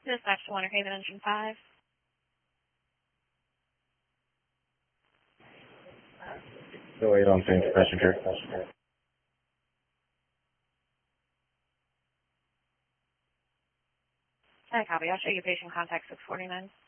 Dispatch to Winter Haven, Engine 5. So wait on change passenger. I copy. I'll show you patient contact 649.